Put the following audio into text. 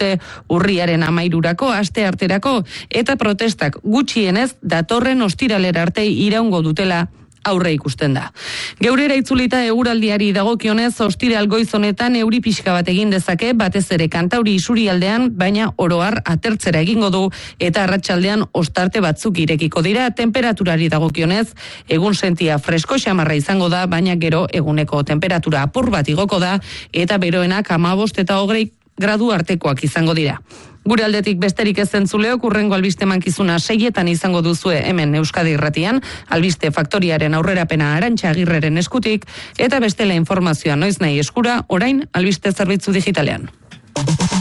dute urriaren 13rako astearterako eta protestak gutxienez datorren ostiralera arte iraungo dutela aurre ikusten da. Geurera itzulita eguraldiari dagokionez ostiral goiz honetan euri pixka bat egin dezake, batez ere Kantauri isurialdean, baina oroar atertzera egingo du eta arratsaldean ostarte batzuk irekiko dira. Temperaturari dagokionez, egun sentia fresko xamarra izango da, baina gero eguneko temperatura apur bat igoko da eta beroenak 15 eta 20 gradu artekoak izango dira. Gure aldetik besterik ez entzuleok, urrengo albiste mankizuna 6etan izango duzue hemen Euskadi Irratian, albiste faktoriaren aurrerapena Arantxa Agirreren eskutik, eta bestela informazioa noiz nahi eskura, orain albiste zerbitzu digitalean.